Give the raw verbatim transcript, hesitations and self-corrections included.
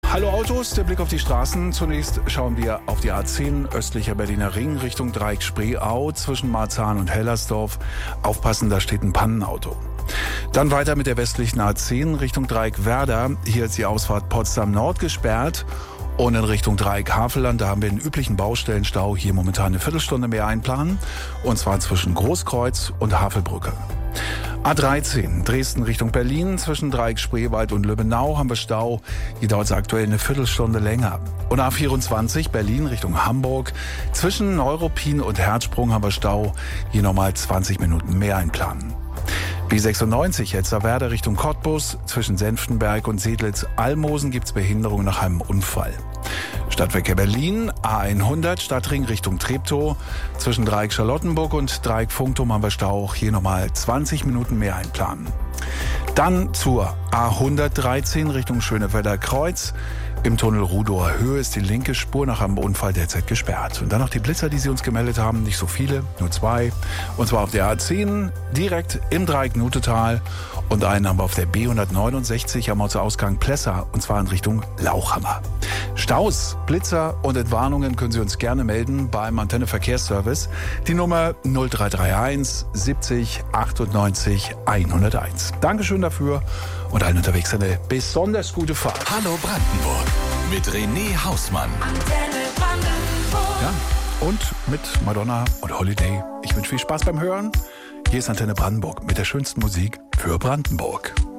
Hallo Autos, der Blick auf die Straßen. Zunächst schauen wir auf die A zehn, östlicher Berliner Ring, Richtung Dreieck Spreeau, zwischen Marzahn und Hellersdorf. Aufpassen, da steht ein Pannenauto. Dann weiter mit der westlichen A zehn, Richtung Dreieck Werder. Hier ist die Ausfahrt Potsdam Nord gesperrt. Und in Richtung Dreieck Havelland, da haben wir den üblichen Baustellenstau. Hier momentan eine Viertelstunde mehr einplanen. Und zwar zwischen Großkreuz und Havelbrücke. A dreizehn, Dresden Richtung Berlin, zwischen Dreieck Spreewald und Lübbenau haben wir Stau. Hier dauert es aktuell eine Viertelstunde länger. Und A vierundzwanzig, Berlin Richtung Hamburg, zwischen Neuruppin und Herzsprung haben wir Stau. Hier nochmal zwanzig Minuten mehr einplanen. B sechsundneunzig, Elsterwerda Richtung Cottbus, zwischen Senftenberg und Sedlitz-Almosen gibt's Behinderung nach einem Unfall. Stadtverkehr Berlin, A hundert, Stadtring Richtung Treptow, zwischen Dreieck Charlottenburg und Dreieck Funkturm haben wir Stau, hier nochmal zwanzig Minuten mehr einplanen. Dann zur A hundertdreizehn Richtung Schönefelder Kreuz. Im Tunnel Rudower Höhe ist die linke Spur nach einem Unfall derzeit gesperrt. Und dann noch die Blitzer, die Sie uns gemeldet haben. Nicht so viele, nur zwei. Und zwar auf der A zehn, direkt im Dreieck Nutetal. Und einen haben wir auf der B hundertneunundsechzig am Ortsausgang Plessa. Und zwar in Richtung Lauchhammer. Staus, Blitzer und Entwarnungen können Sie uns gerne melden beim Antenne Verkehrsservice. Die Nummer null drei drei eins siebzig achtundneunzig hunderteins. Dankeschön dafür und allen unterwegs eine besonders gute Fahrt. Hallo Brandenburg mit René Hausmann. Antenne Brandenburg. Ja, und mit Madonna und Holiday. Ich wünsche viel Spaß beim Hören. Hier ist Antenne Brandenburg mit der schönsten Musik für Brandenburg.